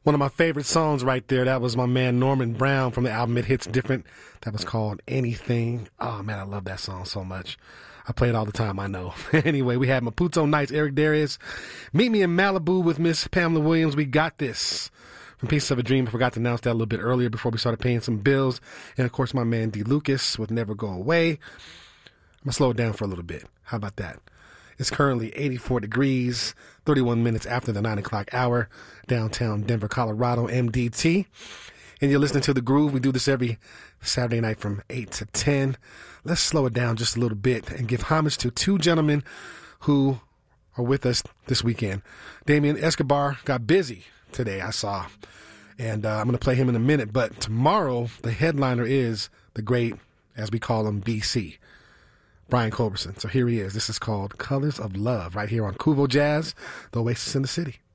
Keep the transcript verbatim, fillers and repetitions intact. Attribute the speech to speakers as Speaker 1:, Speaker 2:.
Speaker 1: One of my favorite songs right there. That was my man Norman Brown from the album It Hits Different. That was called Anything. Oh, man, I love that song so much. I play it all the time, I know. Anyway, we had Maputo Nights, Eric Darius. Meet Me in Malibu with Miss Pamela Williams. We Got This from Pieces of a Dream. I forgot to announce that a little bit earlier before we started paying some bills. And, of course, my man D. Lucas with Never Go Away. I'm going to slow it down for a little bit. How about that? It's currently eighty-four degrees, thirty-one minutes after the nine o'clock hour, downtown Denver, Colorado, M D T. And you're listening to The Groove. We do this every Saturday night from eight to ten. Let's slow it down just a little bit and give homage to two gentlemen who are with us this weekend. Damien Escobar got busy today, I saw. And uh, I'm going to play him in a minute. But tomorrow, the headliner is the great, as we call him, B C, Brian Culberson. So here he is. This is called Colors of Love right here on Kuvo Jazz, the Oasis in the City.